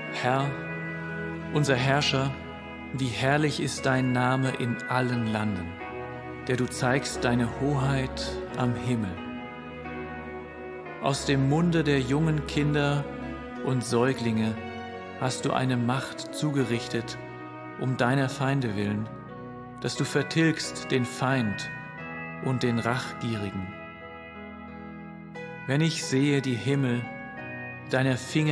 Herr, unser Herrscher, wie herrlich ist dein Name in allen Landen, der du zeigst deine Hoheit am Himmel. Aus dem Munde der jungen Kinder und Säuglinge hast du eine Macht zugerichtet, um deiner Feinde willen, dass du vertilgst den Feind und den Rachgierigen. Wenn ich sehe die Himmel, deiner Finger